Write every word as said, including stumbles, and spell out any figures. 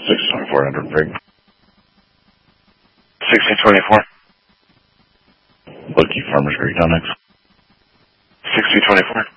six twenty-four hundred break. sixteen twenty-four. Lucky Farmers Creek, down next. sixteen twenty-four.